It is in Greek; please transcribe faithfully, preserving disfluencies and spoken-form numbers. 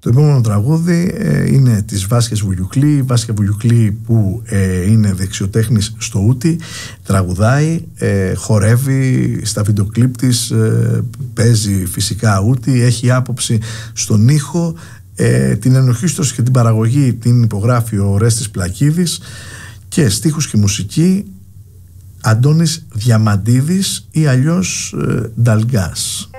Το επόμενο τραγούδι ε, είναι της Βάσιας Βουγιουκλή. Η Βάσια Βουγιουκλή που ε, είναι δεξιοτέχνης στο ούτι, τραγουδάει, ε, χορεύει στα βίντεο κλιπ της, ε, παίζει φυσικά ούτι, έχει άποψη στον ήχο, ε, την ενορχήστρωση και την παραγωγή την υπογράφει ο Ορέστης Πλακίδης και στίχους και μουσική Αντώνης Διαμαντίδης ή αλλιώς ε, Νταλγκάς.